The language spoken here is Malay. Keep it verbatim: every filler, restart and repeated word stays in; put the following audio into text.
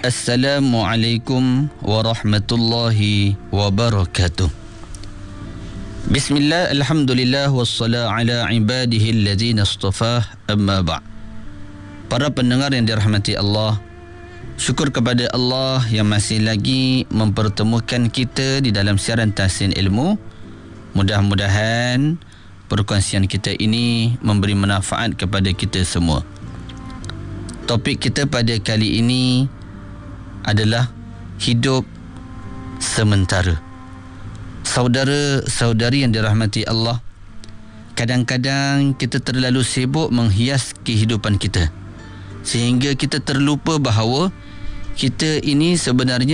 Assalamualaikum warahmatullahi wabarakatuh. Bismillah, alhamdulillah, wassalam ala ibadihi alladzina astafah, amma ba'. Para pendengar yang dirahmati Allah, syukur kepada Allah yang masih lagi mempertemukan kita di dalam siaran Tahsin Ilmu. Mudah-mudahan perkongsian kita ini memberi manfaat kepada kita semua. Topik kita pada kali ini adalah hidup sementara. Saudara-saudari yang dirahmati Allah, kadang-kadang kita terlalu sibuk menghias kehidupan kita sehingga kita terlupa bahawa kita ini sebenarnya